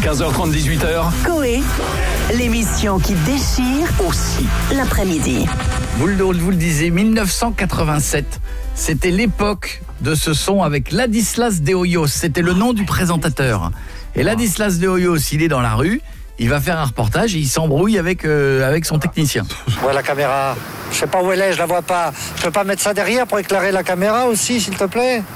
15h30, 18h. Coé, l'émission qui déchire aussi l'après-midi. Vous le disiez, 1987, c'était l'époque de ce son avec Ladislas de Hoyos. C'était le nom du présentateur. Et Ladislas de Hoyos, il est dans la rue, il va faire un reportage et il s'embrouille avec son technicien. Ouais, la caméra. Je sais pas où elle est, je la vois pas. Je peux pas mettre ça derrière pour éclairer la caméra aussi, s'il te plaît?